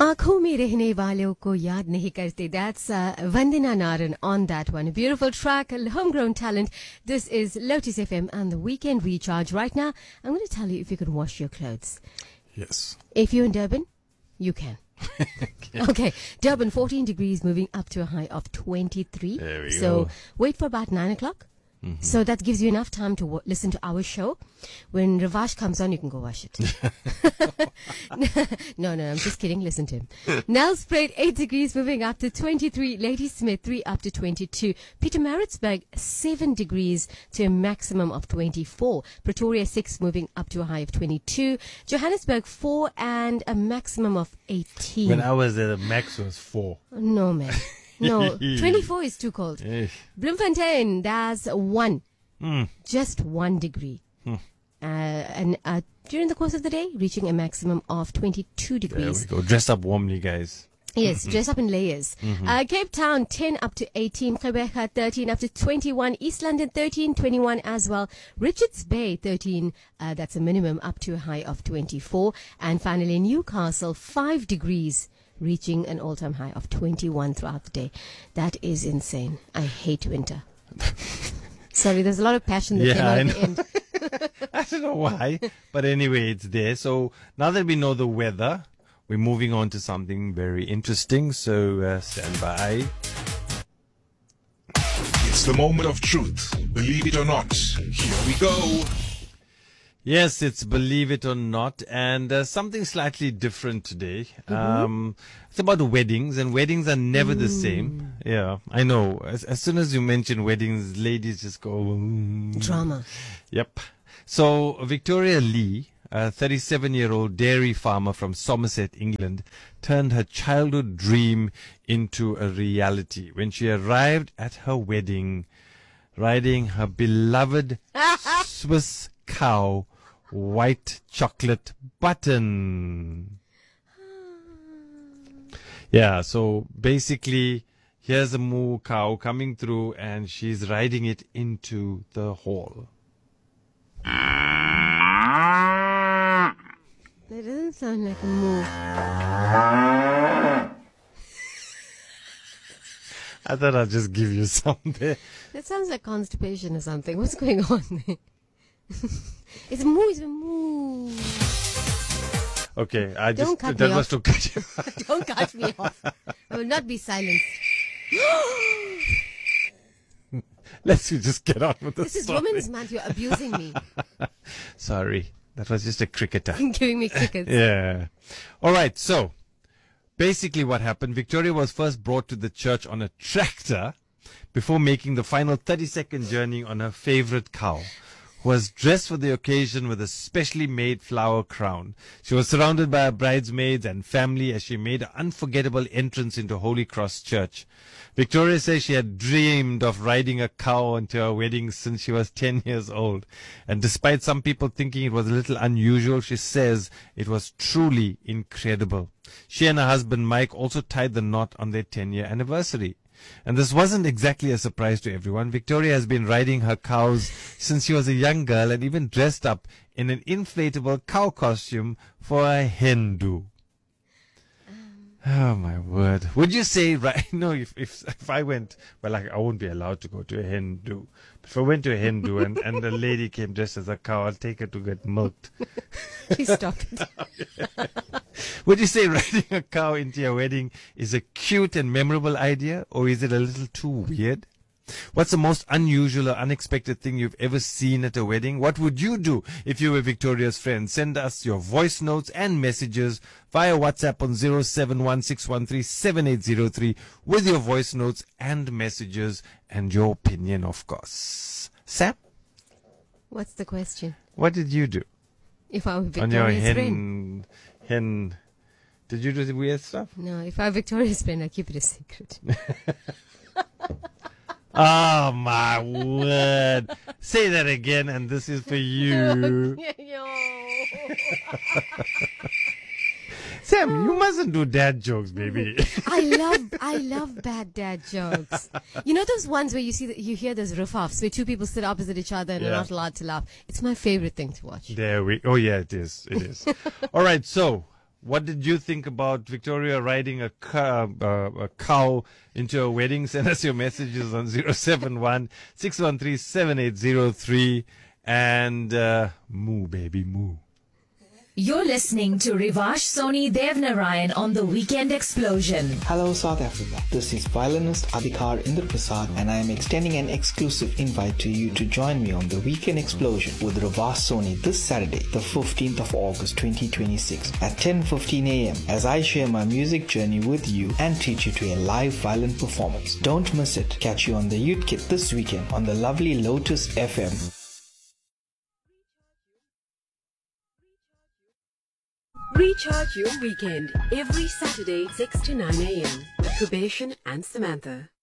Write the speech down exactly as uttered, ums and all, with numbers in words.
आँखों में रहने वालों को याद नहीं करते. That's uh, Vandana Naran on that one. A beautiful track, homegrown talent. This is Lotus F M and the Weekend Recharge. Right now, I'm going to tell you if you can wash your clothes. Yes. If you're in Durban, you can. Yeah. Okay, Durban, fourteen degrees, moving up to a high of twenty-three. There we so go. wait for about nine o'clock. Mm-hmm. So that gives you enough time to w- listen to our show. When Ravash comes on, you can go wash it. no, no, I'm just kidding. Listen to him. Nelspruit, eight degrees, moving up to twenty-three. Lady Smith, three up to twenty-two. Peter Maritzburg, seven degrees to a maximum of twenty-four. Pretoria, six, moving up to a high of twenty-two. Johannesburg, four and a maximum of eighteen. When I was there, the max was four. No, man. No, twenty-four is too cold. Eh. Bloemfontein, that's one. Mm. Just one degree. Hmm. Uh, and uh, during the course of the day, reaching a maximum of twenty-two There degrees. we go. Dress up warmly, guys. Yes, dress up in layers. Mm-hmm. Uh, Cape Town, ten up to eighteen. Gqeberha, thirteen up to twenty-one. East London, thirteen, twenty-one as well. Richards Bay, thirteen. Uh, that's a minimum up to a high of twenty-four. And finally, Newcastle, five degrees. Reaching an all-time high of twenty-one throughout the day. That is insane. I hate winter. Sorry, there's a lot of passion that Yeah, came out I at know. the end. I don't know why, but anyway, it's there. So now that we know the weather, we're moving on to something very interesting. So uh, stand by. It's the moment of truth. Believe it or not. Here we go. Yes, it's Believe It or Not, and uh, something slightly different today. Mm-hmm. Um, it's about weddings, and weddings are never the same. Yeah, I know. As, as soon as you mention weddings, ladies just go... Mm. Drama. Yep. So, Victoria Lee, a thirty-seven-year-old dairy farmer from Somerset, England, turned her childhood dream into a reality when she arrived at her wedding riding her beloved Swiss cow white chocolate button. Yeah, so basically, here's a moo cow coming through and she's riding it into the hall. That doesn't sound like a moo. I thought I'd just give you some there. That sounds like constipation or something. What's going on there? It's a moo, it's a moo. Okay, I Don't just, cut that me was off. to cut you. Don't cut me off. I will not be silent. Let's just get on with the This is story. Women's Month. You're abusing me. Sorry, that was just a cricketer. Giving me crickets. Yeah. All right, so basically what happened, Victoria was first brought to the church on a tractor before making the final thirty-second journey on her favorite cow, who was dressed for the occasion with a specially made flower crown. She was surrounded by her bridesmaids and family as she made an unforgettable entrance into Holy Cross Church. Victoria says she had dreamed of riding a cow into her wedding since she was ten years old. And despite some people thinking it was a little unusual, she says it was truly incredible. She and her husband Mike also tied the knot on their ten-year anniversary. And this wasn't exactly a surprise to everyone. Victoria has been riding her cows since she was a young girl and even dressed up in an inflatable cow costume for a hen do. Oh my word. Would you say, right, no, if, if, if I went, well, like, I won't be allowed to go to a hen do. But if I went to a hen do and, and a lady came dressed as a cow, I'll take her to get milked. Please stop it. Would you say riding a cow into your wedding is a cute and memorable idea, or is it a little too weird? What's the most unusual or unexpected thing you've ever seen at a wedding? What would you do if you were Victoria's friend? Send us your voice notes and messages via WhatsApp on zero seven one six one three seven eight zero three with your voice notes and messages and your opinion, of course. Sam, What's the question? what did you do If I were on your Victoria's hen, friend. hen, did you do the weird stuff? No, if I were Victoria's friend, I'd keep it a secret. Oh my word. Say that again and this is for you. Sam, you mustn't do dad jokes, baby. I love, I love bad dad jokes. You know those ones where you see, that you hear those riff-offs where two people sit opposite each other and Yeah. are not allowed to laugh. It's my favorite thing to watch. There we, oh yeah, it is, it is. All right, so what did you think about Victoria riding a, cow, uh, a cow into a wedding? Send us your messages on zero seven one, six one three, seven eight zero three. And uh, moo, baby, moo. You're listening to Rivash Soni Devnarayan on The Weekend Explosion. Hello South Africa, this is violinist Adhikar Indraprasad and I am extending an exclusive invite to you to join me on The Weekend Explosion with Rivash Soni this Saturday, the fifteenth of August twenty twenty-six at ten fifteen a m as I share my music journey with you and treat you to a live violin performance. Don't miss it. Catch you on the Youth Kit this weekend on the lovely Lotus F M. Recharge your weekend every Saturday six to nine a m with Kubesh and Samantha.